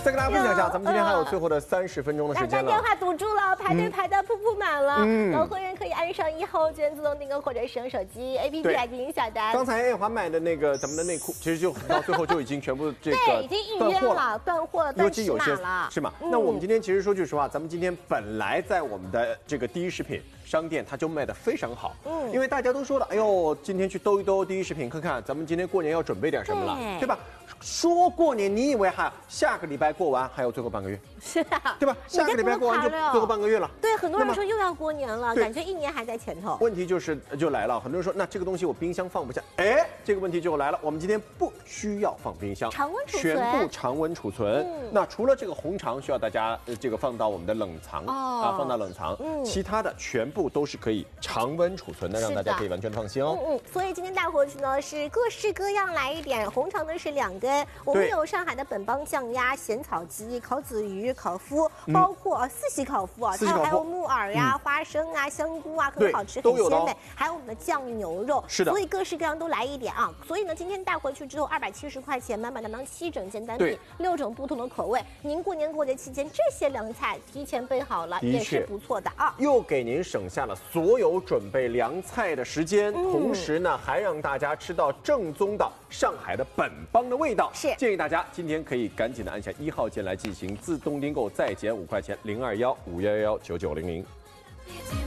再跟大家分享一下，咱们今天还有最后的30分钟的时间了。 电话堵住了，排队排的铺满了。老会员可以按上1号券自动订购，或者使用手机 APP 来进行下单。 刚才艳华买的那个咱们的内裤，其实就到最后就已经全部这个已经预约了，断货了， 尤其有些了， 是吗？那我们今天其实说句实话，咱们今天本来在我们的这个第一食品商店，它就卖得非常好。因为大家都说了，哎呦，今天去兜一兜第一食品，看看咱们今天过年要准备点什么了，对吧？说过年，你以为下个礼拜过完还有最后半个月？ 是啊， 对吧？下个礼拜过完就最后半个月了。 对，很多人说又要过年了，感觉1年还在前头。 问题就来了，很多人说那这个东西我冰箱放不下，哎，这个问题就来了。我们今天不需要放冰箱， 常温储存， 全部常温储存。那除了这个红肠需要大家这个放到我们的冷藏放到冷藏，其他的全部都是可以常温储存的，让大家可以完全放心哦。 所以今天大伙子呢是各式各样来一点，红肠呢是2根，我们有上海的本帮酱鸭、咸草鸡、烤子鱼、烤麸，包括4喜烤麸啊，还有木耳呀、花生啊、香菇啊，很好吃，很鲜美，还有我们的酱牛肉， 是的， 所以各式各样都来一点啊。所以呢，今天带回去之后270块钱，满满当当7整件单品，6种不同的口味。您过年过节期间这些凉菜提前备好了，也是不错的啊， 又给您省下了所有准备凉菜的时间，同时呢还让大家吃到正宗的上海的本帮的味道。 是， 建议大家今天可以赶紧的按下1号键来进行自动订购，再减5块钱，021511990。